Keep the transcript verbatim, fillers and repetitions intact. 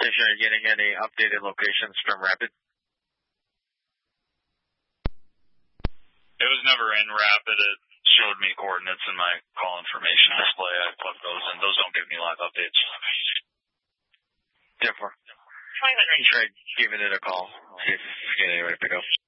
Station, are you getting any updated locations from Rapid? It was never in Rapid. It showed me coordinates in my call information display. I plugged those in. Those don't give me live updates. Different. Try giving it a call. See if you get anybody to pick up.